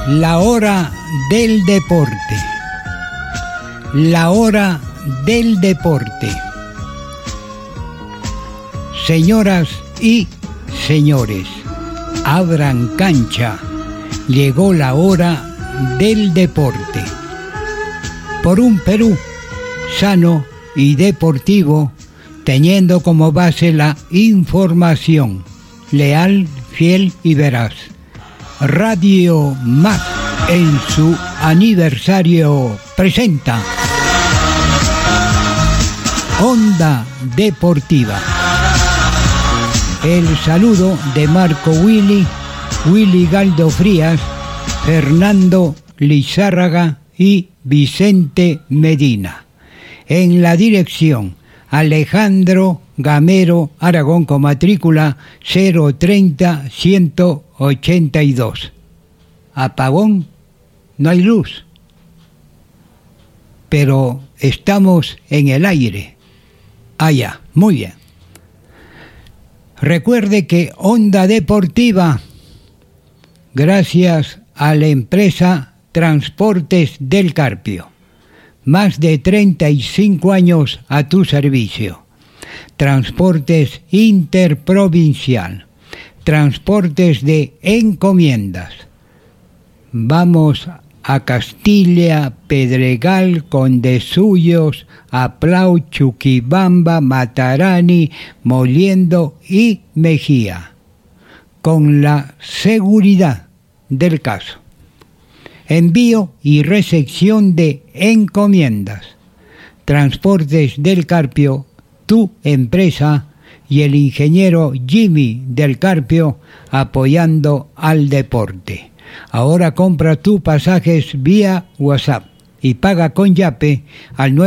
La hora del deporte. La hora del deporte. Señoras y señores, abran cancha. Llegó la hora del deporte. Por un Perú sano y deportivo, teniendo como base la información, leal, fiel y veraz. Radio Más, en su aniversario, presenta Onda Deportiva. El saludo de Marco Willy Galdo Frías, Fernando Lizárraga y Vicente Medina. En la dirección, Alejandro Gamero Aragón con matrícula 030-182. Apagón, no hay luz, pero estamos en el aire. Allá, muy bien. Recuerde que Onda Deportiva, gracias a la empresa Transportes del Carpio, más de 35 años a tu servicio. Transportes interprovincial, transportes de encomiendas. Vamos a Castilla, Pedregal, Condesuyos, Aplau, Chuquibamba, Matarani, Moliendo y Mejía, con la seguridad del caso. Envío y recepción de encomiendas. Transportes del Carpio, tu empresa, y el ingeniero Jimmy del Carpio apoyando al deporte. Ahora compra tus pasajes vía WhatsApp y paga con Yape al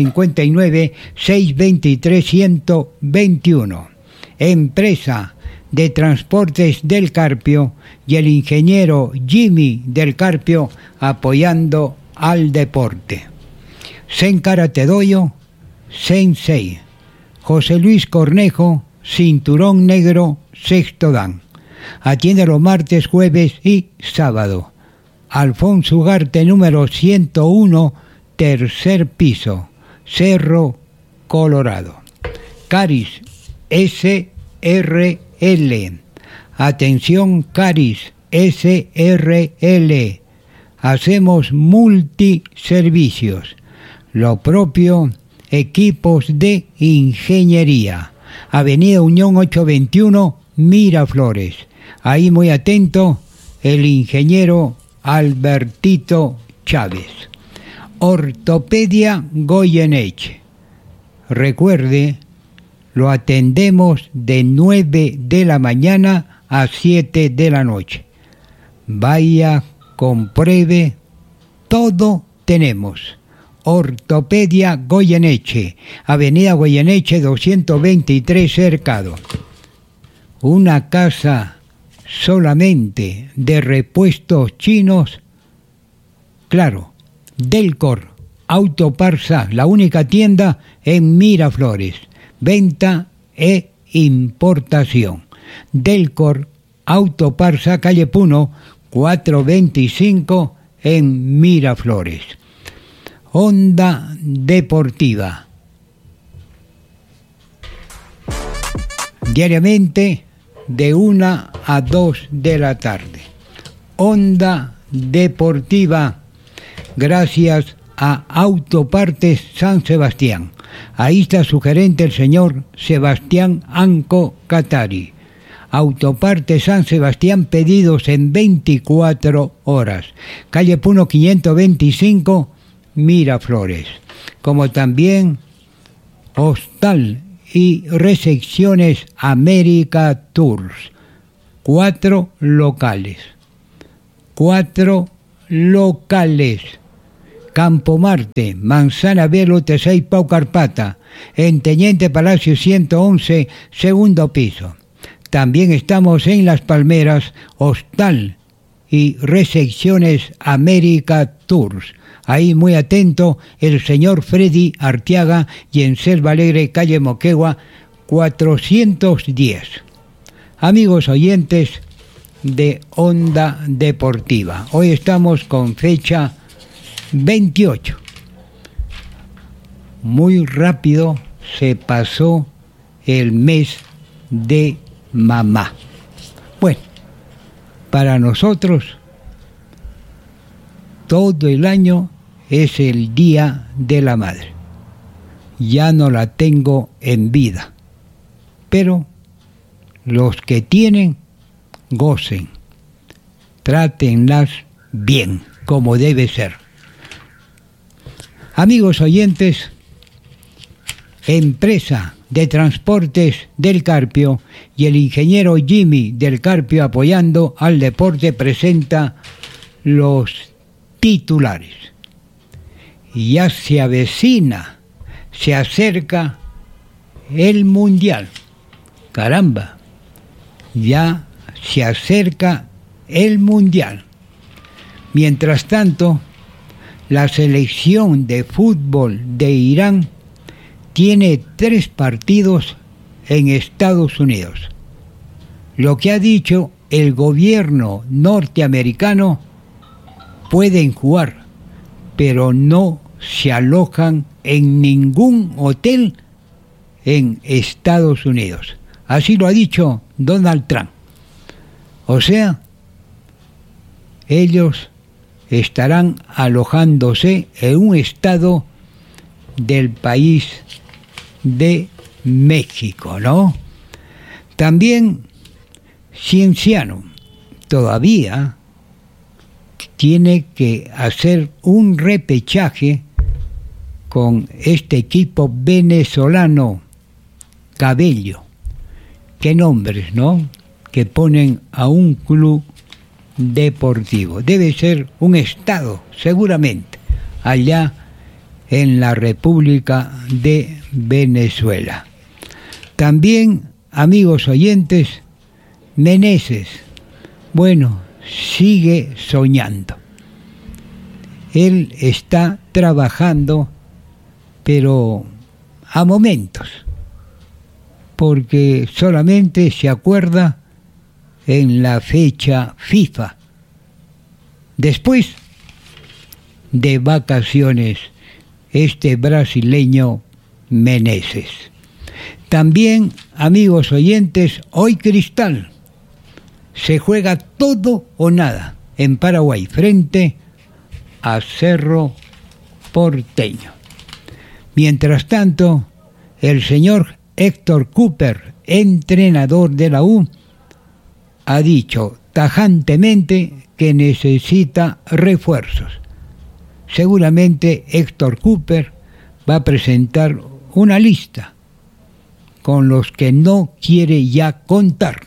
959-623-121. Empresa de Transportes del Carpio y el ingeniero Jimmy del Carpio apoyando al deporte. Sen Karate Doyo, Sensei. José Luis Cornejo, cinturón negro, sexto dan. Atiende los martes, jueves y sábado. Alfonso Ugarte, número 101, tercer piso, Cerro Colorado. Caris SRL. Atención, Caris SRL. Hacemos multiservicios. Lo propio, equipos de ingeniería. Avenida Unión 821, Miraflores. Ahí muy atento, el ingeniero Albertito Chávez. Ortopedia Goyeneche. Recuerde, lo atendemos de 9 de la mañana a 7 de la noche. Vaya, compruebe, todo tenemos. Ortopedia Goyeneche, Avenida Goyeneche 223 Cercado. Una casa solamente de repuestos chinos. Claro, Delcor Autoparsa, la única tienda en Miraflores. Venta e importación. Delcor Autoparsa, calle Puno 425 en Miraflores. Onda Deportiva. Diariamente de 1 a 2 de la tarde. Onda Deportiva, gracias a Autopartes San Sebastián. Ahí está su gerente, el señor Sebastián Anco Catari. Autopartes San Sebastián, pedidos en 24 horas. Calle Puno 525, Miraflores. Como también Hostal y Recepciones América Tours. 4 locales. Campo Marte, Manzana B, Lote 6, Pau Carpata, en Teniente Palacio 111, segundo piso. También estamos en Las Palmeras, Hostal y Recepciones América Tours. Ahí muy atento el señor Freddy Arteaga y en Selva Alegre, calle Moquegua, 410. Amigos oyentes, de Onda Deportiva. Hoy estamos con fecha 28. Muy rápido se pasó el mes de mamá. Bueno, para nosotros todo el año es el Día de la Madre. Ya no la tengo en vida, pero los que tienen, gocen, trátenlas bien, como debe ser. Amigos oyentes, Empresa de Transportes del Carpio y el ingeniero Jimmy del Carpio apoyando al deporte presenta los titulares. Ya se avecina, se acerca el Mundial. Caramba, ya se acerca el Mundial. Mientras tanto, la selección de fútbol de Irán tiene 3 partidos en Estados Unidos. Lo que ha dicho el gobierno norteamericano, pueden jugar, pero no se alojan en ningún hotel en Estados Unidos. Así lo ha dicho Donald Trump. O sea, ellos estarán alojándose en un estado del país de México, ¿no? También Cienciano todavía tiene que hacer un repechaje con este equipo venezolano, Cabello. Qué nombres, ¿no?, que ponen a un club deportivo. Debe ser un estado, seguramente, allá en la República de Venezuela. También, amigos oyentes, Meneses, bueno, sigue soñando. Él está trabajando, pero a momentos, porque solamente se acuerda en la fecha FIFA. Después de vacaciones, este brasileño Meneses. También, amigos oyentes, hoy Cristal se juega todo o nada en Paraguay frente a Cerro Porteño. Mientras tanto, el señor Héctor Cooper, entrenador de la U, ha dicho tajantemente que necesita refuerzos. Seguramente Héctor Cooper va a presentar una lista con los que no quiere ya contar.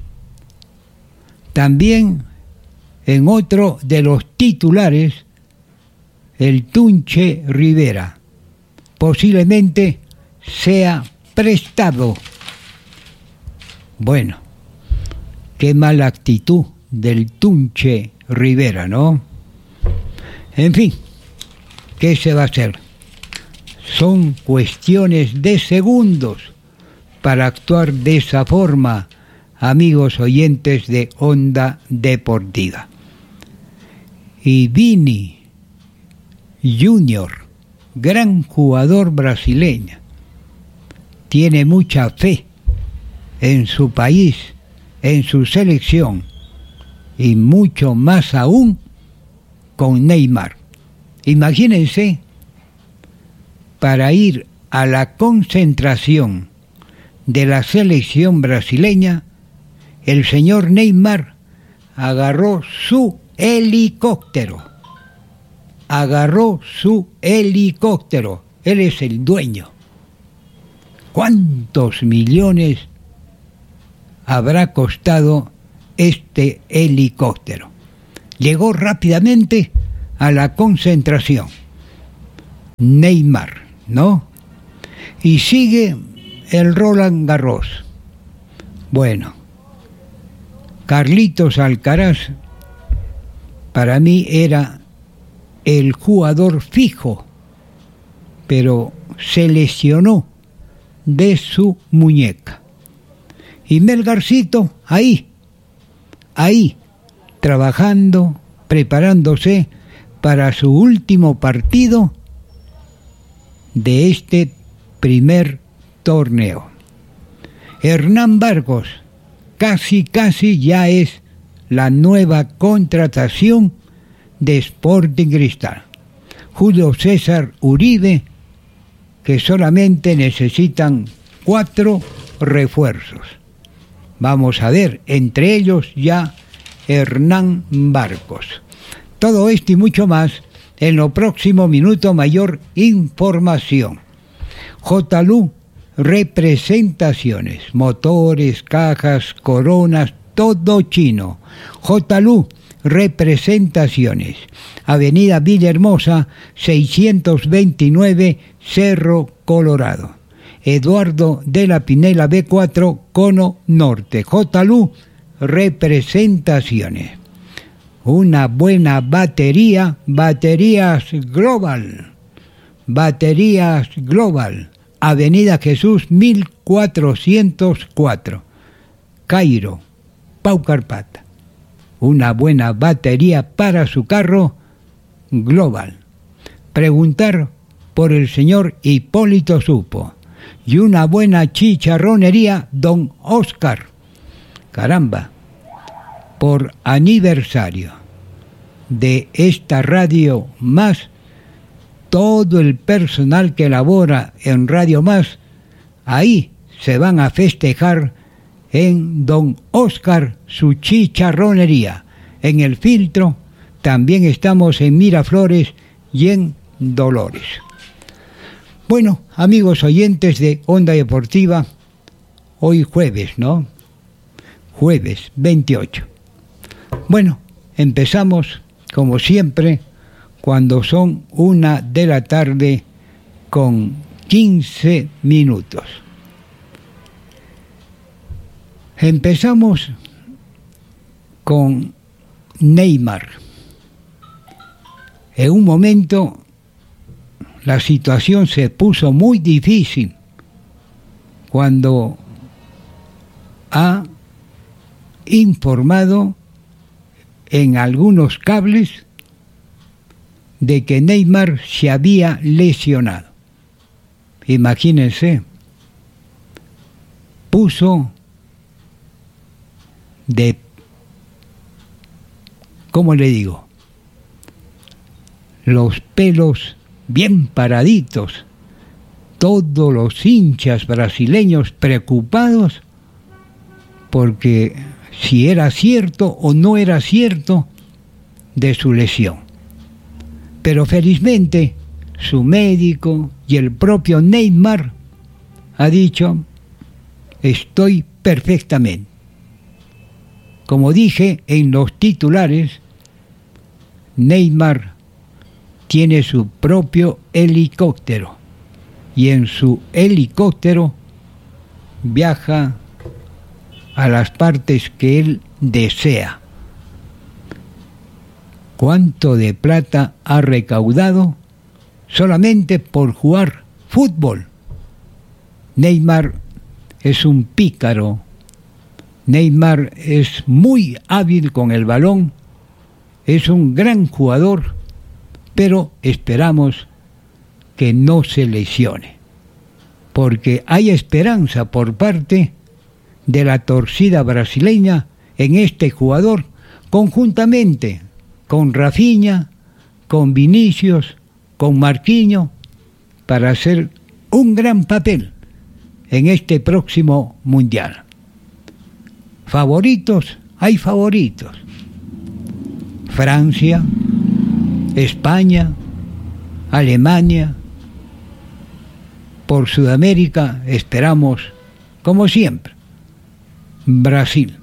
También en otro de los titulares, el Tunche Rivera posiblemente sea prestado. Bueno, qué mala actitud del Tunche Rivera, ¿no? En fin, ¿qué se va a hacer? Son cuestiones de segundos para actuar de esa forma, amigos oyentes de Onda Deportiva. Y Vini Junior, gran jugador brasileño, tiene mucha fe en su país, en su selección, y mucho más aún con Neymar. Imagínense, para ir a la concentración de la selección brasileña, el señor Neymar agarró su helicóptero. Él es el dueño. ¿Cuántos millones habrá costado este helicóptero? Llegó rápidamente a la concentración Neymar, ¿no? Y sigue el Roland Garros. Bueno, Carlitos Alcaraz para mí era el jugador fijo, pero se lesionó de su muñeca. Y Melgarcito ahí, ahí, trabajando, preparándose para su último partido de este primer torneo. Hernán Barcos, casi ya es la nueva contratación de Sporting Cristal. Julio César Uribe, que solamente necesitan 4 refuerzos. Vamos a ver, entre ellos ya Hernán Barcos. Todo esto y mucho más en lo próximo Minuto Mayor Información. JLU Representaciones, motores, cajas, coronas, todo chino. JLU Representaciones, Avenida Villahermosa, 629, Cerro Colorado. Eduardo de la Pinela B4, Cono Norte. JLU Representaciones. Una buena batería, Baterías Global. Baterías Global, Avenida Jesús 1404, Cairo, Paucarpata. Una buena batería para su carro, Global. Preguntar por el señor Hipólito Supo. Y una buena chicharronería, Don Oscar. Caramba, por aniversario de esta Radio Más, todo el personal que labora en Radio Más, ahí se van a festejar en Don Oscar su chicharronería. En El Filtro, también estamos en Miraflores y en Dolores. Bueno, amigos oyentes de Onda Deportiva, hoy jueves, ¿no? Jueves 28. Bueno, empezamos como siempre cuando son 1:00 p.m. con 15 minutos. Empezamos con Neymar. En un momento la situación se puso muy difícil cuando ha informado en algunos cables de que Neymar se había lesionado. Imagínense, puso de, ¿cómo le digo?, los pelos bien paraditos, todos los hinchas brasileños preocupados porque si era cierto o no era cierto de su lesión. Pero felizmente su médico y el propio Neymar ha dicho: estoy perfectamente. Como dije en los titulares, Neymar tiene su propio helicóptero y en su helicóptero viaja a las partes que él desea. ¿Cuánto de plata ha recaudado solamente por jugar fútbol? Neymar es un pícaro. Neymar es muy hábil con el balón, es un gran jugador, pero esperamos que no se lesione, porque hay esperanza por parte de la torcida brasileña en este jugador, conjuntamente con Rafinha, con Vinicius, con Marquinhos, para hacer un gran papel en este próximo Mundial. ¿Favoritos? Hay favoritos. Francia, España, Alemania. Por Sudamérica esperamos, como siempre, Brasil,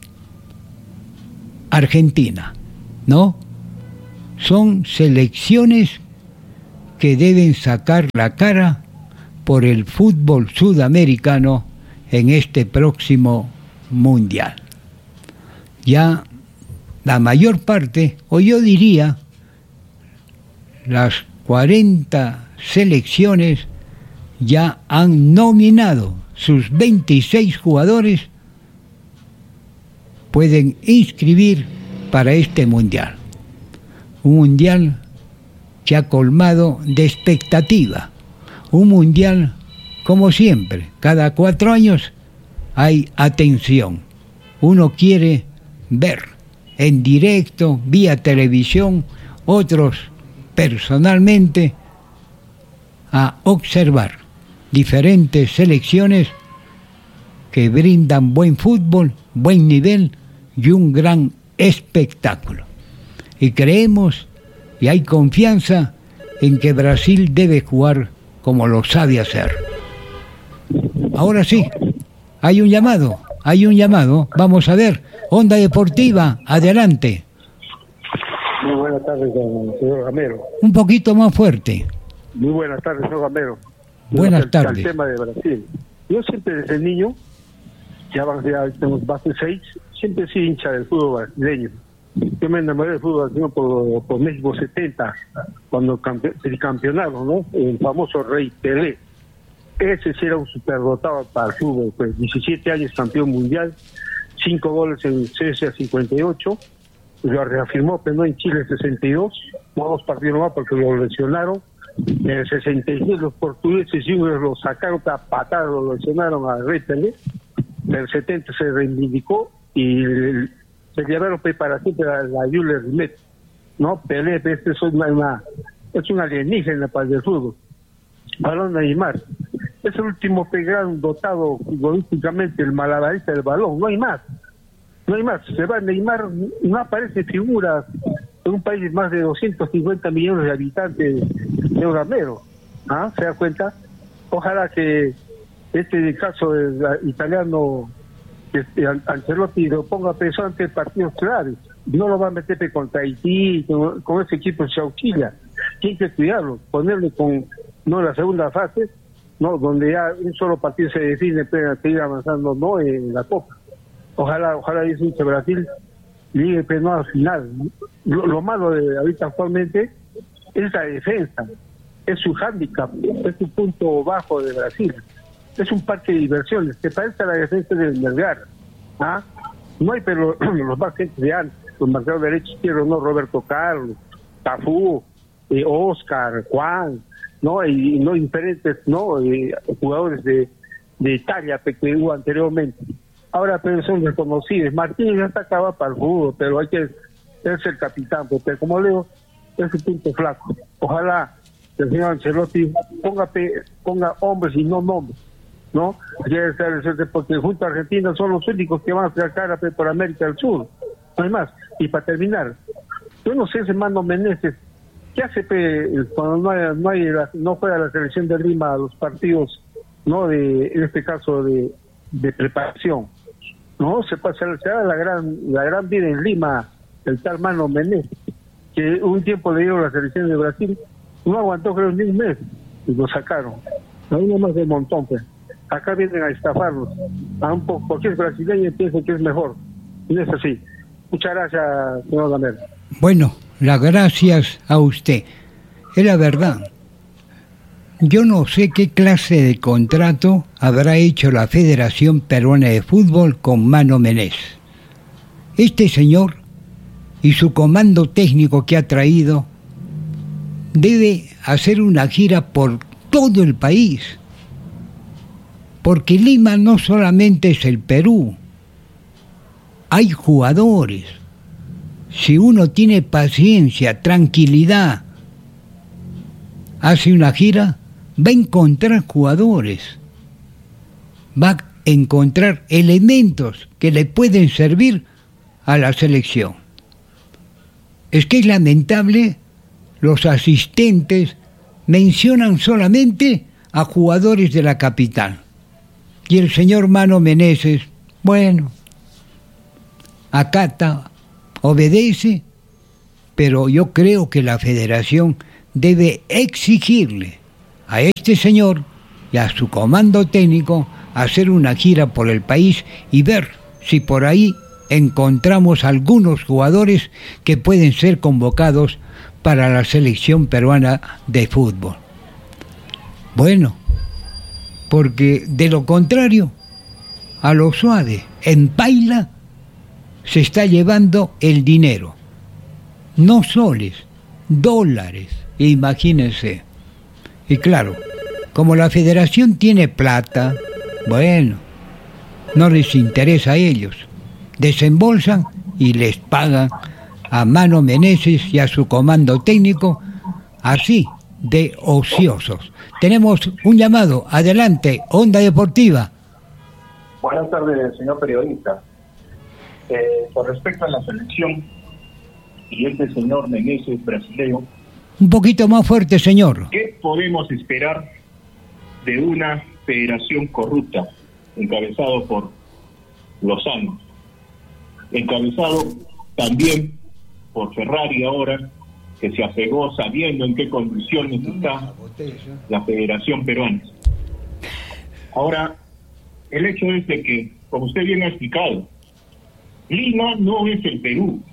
Argentina, ¿no? Son selecciones que deben sacar la cara por el fútbol sudamericano en este próximo Mundial. Ya la mayor parte, o yo diría, las 40 selecciones ya han nominado sus 26 jugadores pueden inscribir para este mundial. Un mundial que ha colmado de expectativa. Un mundial, como siempre, cada 4 años hay atención. Uno quiere ver en directo, vía televisión, otros personalmente, a observar diferentes selecciones que brindan buen fútbol, buen nivel y un gran espectáculo. Y creemos y hay confianza en que Brasil debe jugar como lo sabe hacer. Ahora sí, hay un llamado. Vamos a ver, Onda Deportiva, adelante. Muy buenas tardes, señor Gamero. Un poquito más fuerte. Muy buenas tardes, señor Gamero. Buenas tardes. El tema de Brasil. Yo siempre desde niño, ya tenemos más de 6, siempre he sido hincha del fútbol brasileño. Yo me enamoré del fútbol brasileño por México 70, cuando el campeonato, ¿no? El famoso Rey Pelé. Ese sí era un superdotado para el fútbol, pues 17 años campeón mundial, 5 goles en Suecia 58, lo reafirmó, pero no en Chile 62, no 2 partidos más porque lo lesionaron. En el 66 los portugueses y lo sacaron a patadas, lo lesionaron a Rey Pelé. En el 70 se reivindicó y se llevaron preparación para la Jules Rimet, ¿no? Pelé, es un alienígena para el fútbol. Balón Neymar. Es el último gran dotado futbolísticamente, el malabarista del balón, no hay más. Se va Neymar, no aparece figura en un país de más de 250 millones de habitantes de Gamero. ¿Se da cuenta? Ojalá que este caso del italiano Ancelotti lo ponga peso ante partidos claves. No lo va a meter contra Haití, con ese equipo se auxilia. Tiene que cuidarlo, ponerle en la segunda fase, no, donde ya un solo partido se define, pero seguir avanzando, no en la Copa. Ojalá dice Brasil llegue, pero no al final. Lo malo de ahorita actualmente es la defensa, es su hándicap, es su punto bajo de Brasil. Es un parque de diversiones, que parece a la defensa del Melgar. No hay, pero los más gente de antes, los marcadores derecho izquierdo, no, Roberto Carlos, Cafú, Oscar, Juan, no, y no diferentes, no, jugadores de Italia que hubo anteriormente. Ahora pero son reconocidos. Martínez ya está acabado para el fútbol, pero hay que ser el capitán, porque como leo, es un punto flaco. Ojalá el señor Ancelotti ponga hombres y no nombres, ¿no? Porque junto a Argentina son los únicos que van a hacer cara por América del Sur, no hay más. Y para terminar, yo no sé ese Mano Menezes, ¿qué hace cuando no juega la selección de Lima a los partidos, no, en este caso de preparación? No se da la gran vida en Lima el tal Mano Menezes, que un tiempo le dieron la selección de Brasil, no aguantó creo ni un mes y lo sacaron. Hay uno más de montón, pues. Acá vienen a estafarnos, porque es brasileño y piensan que es mejor. Y no es así. Muchas gracias, señor Gamero. Bueno, las gracias a usted. Es la verdad. Yo no sé qué clase de contrato habrá hecho la Federación Peruana de Fútbol con Mano Menezes. Este señor y su comando técnico que ha traído debe hacer una gira por todo el país. Porque Lima no solamente es el Perú. Hay jugadores. Si uno tiene paciencia, tranquilidad, hace una gira, va a encontrar jugadores, va a encontrar elementos que le pueden servir a la selección. Es que es lamentable, los asistentes mencionan solamente a jugadores de la capital. Y el señor Mano Menezes, bueno, acata, obedece, pero yo creo que la federación debe exigirle a este señor y a su comando técnico hacer una gira por el país y ver si por ahí encontramos algunos jugadores que pueden ser convocados para la selección peruana de fútbol. Bueno, porque de lo contrario, a lo suave, en paila, se está llevando el dinero. No soles, dólares, imagínense. Y claro, como la federación tiene plata, bueno, no les interesa a ellos. Desembolsan y les pagan a Mano Meneses y a su comando técnico, así de ociosos. Tenemos un llamado. Adelante, Onda Deportiva. Buenas tardes, señor periodista. Con respecto a la selección y este señor Meneses brasileño, Un poquito más fuerte, señor. ¿qué podemos esperar de una federación corrupta encabezado por Lozano, encabezado también por Ferrari ahora, que se apegó sabiendo en qué condiciones está la Federación Peruana? Ahora, el hecho es de que, como usted bien ha explicado, Lima no es el Perú,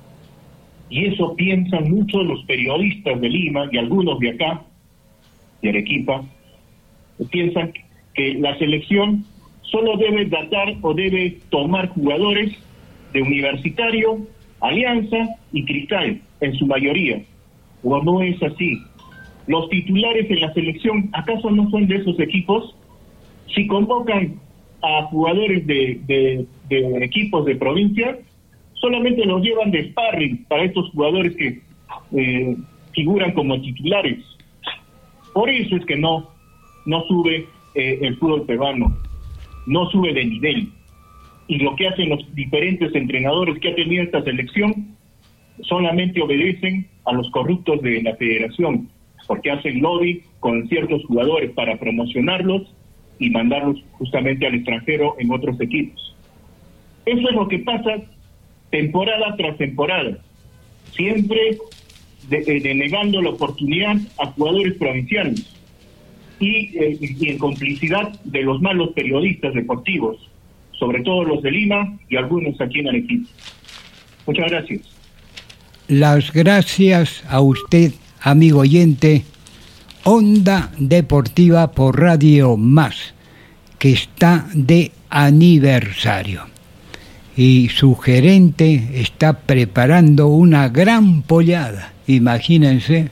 y eso piensan muchos los periodistas de Lima y algunos de acá, de Arequipa, piensan que la selección solo debe datar o debe tomar jugadores de Universitario, Alianza y Cristal, en su mayoría. O no es así. Los titulares en la selección, ¿acaso no son de esos equipos? Si convocan a jugadores de equipos de provincia, solamente los llevan de sparring para estos jugadores que figuran como titulares. Por eso es que no sube el fútbol peruano, no sube de nivel. Y lo que hacen los diferentes entrenadores que ha tenido esta selección solamente obedecen a los corruptos de la federación, porque hacen lobby con ciertos jugadores para promocionarlos y mandarlos justamente al extranjero en otros equipos. Eso es lo que pasa temporada tras temporada, siempre denegando la oportunidad a jugadores provincianos y en complicidad de los malos periodistas deportivos, sobre todo los de Lima y algunos aquí en Arequipa. Muchas gracias. Las gracias a usted, amigo oyente. Onda Deportiva por Radio Más, que está de aniversario. Y su gerente está preparando una gran pollada. Imagínense,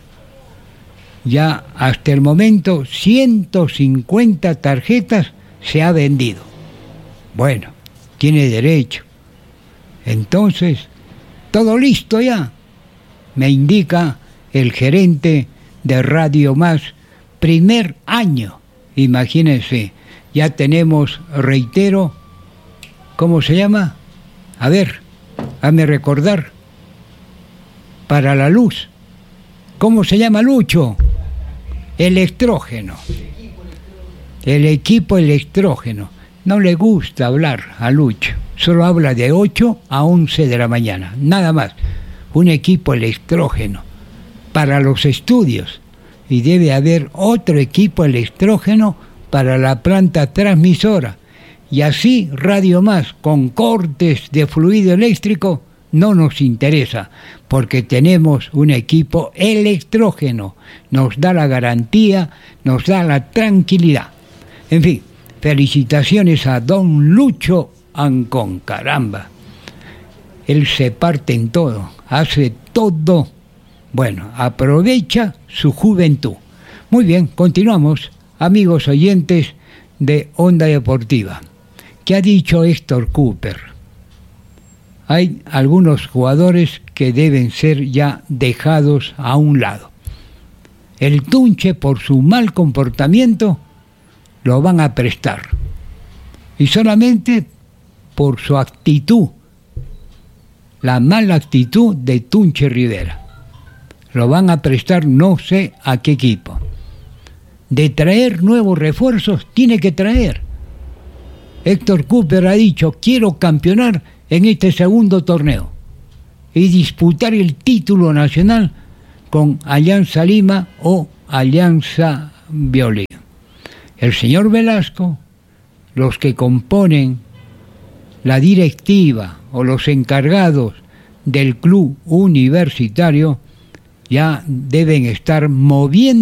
ya hasta el momento 150 tarjetas se ha vendido. Bueno, tiene derecho. Entonces, todo listo ya, me indica el gerente de Radio Más, primer año. Imagínense, ya tenemos, reitero, ¿cómo se llama? A ver, hazme recordar. Para la luz. ¿Cómo se llama, Lucho? Electrógeno. El equipo electrógeno. No le gusta hablar a Lucho. Solo habla de 8 a 11 de la mañana. Nada más. Un equipo electrógeno para los estudios. Y debe haber otro equipo electrógeno para la planta transmisora. Y así Radio Más, con cortes de fluido eléctrico, no nos interesa, porque tenemos un equipo electrógeno. Nos da la garantía, nos da la tranquilidad. En fin, felicitaciones a don Lucho Ancón, caramba. Él se parte en todo, hace todo. Bueno, aprovecha su juventud. Muy bien, continuamos, amigos oyentes de Onda Deportiva. ¿Qué ha dicho Héctor Cooper? Hay algunos jugadores que deben ser ya dejados a un lado. El Tunche, por su mal comportamiento, lo van a prestar. Y solamente por su actitud, la mala actitud de Tunche Rivera. Lo van a prestar no sé a qué equipo. De traer nuevos refuerzos, tiene que traer. Héctor Cooper ha dicho, quiero campeonar en este segundo torneo y disputar el título nacional con Alianza Lima o Alianza Violín. El señor Velasco, los que componen la directiva o los encargados del club universitario ya deben estar moviendo